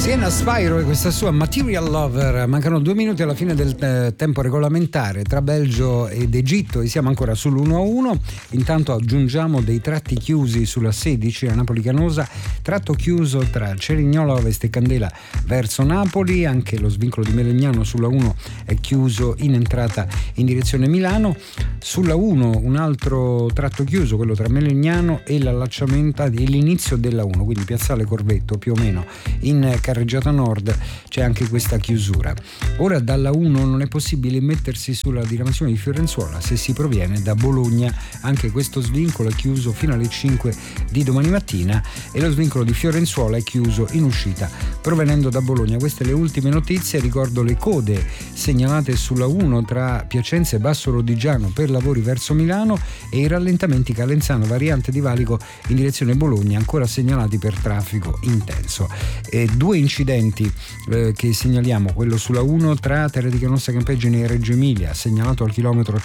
Siena Spyro e questa sua Material Lover. Mancano 2 minuti alla fine del tempo regolamentare tra Belgio ed Egitto e siamo ancora sull'1-1. Intanto aggiungiamo dei tratti chiusi sulla 16 a Napoli Canosa, tratto chiuso tra Cerignola Ovest e Candela verso Napoli. Anche lo svincolo di Melegnano sulla 1 è chiuso in entrata in direzione Milano. Sulla 1 un altro tratto chiuso, quello tra Melegnano e l'allacciamento e l'inizio della 1, quindi piazzale Corvetto più o meno in carreggiata nord c'è anche questa chiusura. Ora dalla 1 non è possibile mettersi sulla diramazione di Fiorenzuola se si proviene da Bologna, anche questo svincolo è chiuso fino alle 5 di domani mattina e lo svincolo di Fiorenzuola è chiuso in uscita provenendo da Bologna. Queste le ultime notizie. Ricordo le code segnalate sulla 1 tra Piacenza e Basso Rodigiano per lavori verso Milano e i rallentamenti Calenzano variante di Valico in direzione Bologna ancora segnalati per traffico intenso. 2 incidenti che segnaliamo: quello sulla 1 tra Terra di Canossa Campeggine e Reggio Emilia segnalato al chilometro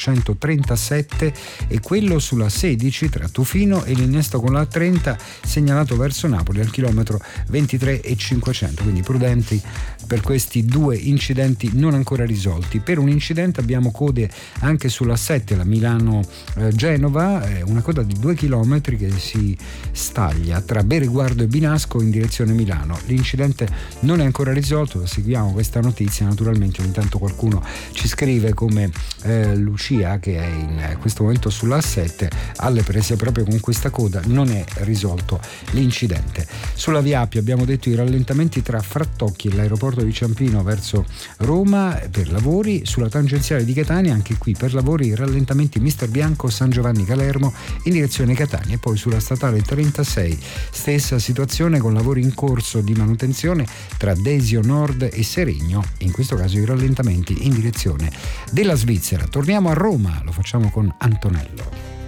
137 e quello sulla 16 tra Tufino e l'innesto con la 30 segnalato verso Napoli al chilometro 23 e 500, quindi prudenti per questi 2 incidenti non ancora risolti. Per un incidente abbiamo code anche sulla 7, la Milano-Genova, una coda di 2 chilometri che si staglia tra Bereguardo e Binasco in direzione Milano. L'incidente non è ancora risolto, seguiamo questa notizia, naturalmente ogni tanto qualcuno ci scrive come Lucia che è in questo momento sulla A7 alle prese proprio con questa coda, non è risolto l'incidente. Sulla Via Appia abbiamo detto i rallentamenti tra Frattocchi e l'aeroporto di Ciampino verso Roma per lavori. Sulla tangenziale di Catania anche qui per lavori i rallentamenti Mister Bianco San Giovanni Calermo in direzione Catania e poi sulla statale 36 stessa situazione con lavori in corso di manutenzione tra Desio Nord e Seregno, in questo caso i rallentamenti in direzione della Svizzera. Torniamo a Roma, lo facciamo con Antonello.